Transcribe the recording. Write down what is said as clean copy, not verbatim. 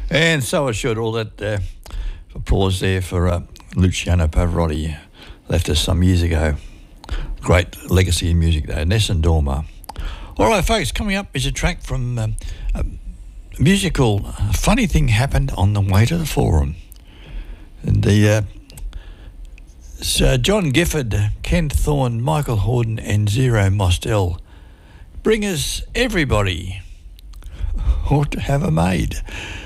And so it should. All that applause there for Luciano Pavarotti. Left us some years ago. Great legacy in music, though. Nessun Dorma. All right, folks, coming up is a track from a musical. Funny thing happened on the way to the forum. And Sir John Gifford, Ken Thorne, Michael Horden, and Zero Mostel bring us Everybody Ought to Have a Maid.